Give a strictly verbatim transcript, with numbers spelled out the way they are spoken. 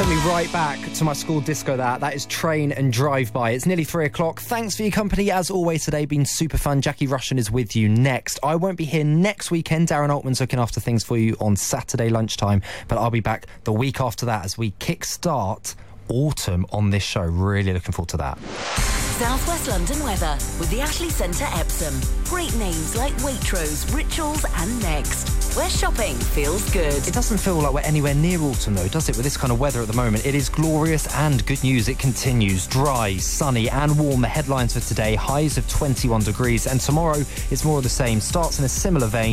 Sent me right back to my school disco. That that is Train and Drive By. It's nearly three o'clock. Thanks for your company as always today. Been super fun. Jackie Russian is with you next. I won't be here next weekend. Darren Altman's looking after things for you on Saturday lunchtime, but I'll be back the week after that as we kickstart autumn on this show. Really looking forward to that. South West London weather with the Ashley Centre Epsom. Great names like Waitrose, Rituals and Next, where shopping feels good. It doesn't feel like we're anywhere near autumn though, does it, with this kind of weather at the moment? It is glorious and good news. It continues dry, sunny and warm. The headlines for today, highs of twenty-one degrees, and tomorrow it's more of the same. Starts in a similar vein.